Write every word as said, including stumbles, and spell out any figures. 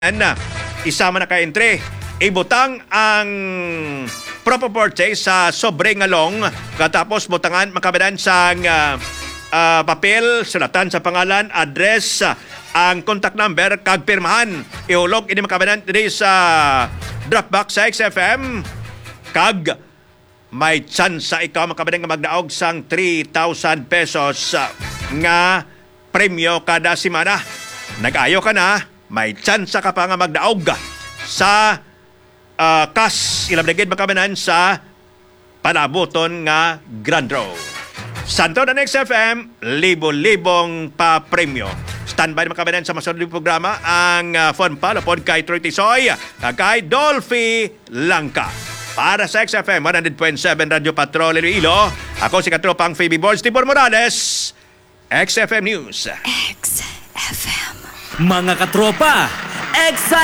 na isama na ka-entry. Ibutang ang property sa sobre ngalong katapos butangan makabadan sa uh, uh, papel, sulatan sa pangalan, address, uh, ang contact number, kag pirmahan. Ihulog ini makabadan diri sa Dropbox sa X F M. Kag may chance sa ikaw makabadan nga magdaog sang three thousand pesos uh, nga premyo kada semana. Nag-ayo ka na, may chance ka pa nga magdaog sa uh, cash ilabdagid makamanan sa panabuton nga Grand Draw. Santo na X F M, libo-libong pa premyo. Standby na makamanan sa masunod programa ang uh, phone pa lapod kay Troy Tisoy, kay Dolphy Langka. Para sa X F M one hundred point seven Radio Patrol Iloilo, ako si katropang Phoebe Balls, Tibor Morales, X F M News. X F M. Mga katropa, excited!